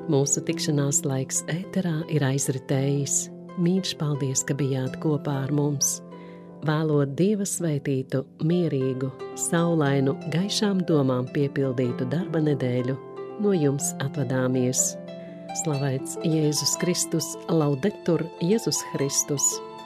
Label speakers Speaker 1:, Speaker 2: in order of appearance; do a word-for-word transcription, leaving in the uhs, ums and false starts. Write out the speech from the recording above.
Speaker 1: Mūsu tikšanās laiks ēterā ir aizritējis. Mīļš paldies, ka bijāt kopā ar mums. Vēlot Dieva svētītu, mierīgu, saulainu, gaišām domām piepildītu darba nedēļu, no jums atvadāmies. Slavēts Jēzus Kristus, laudetur Jēzus Kristus!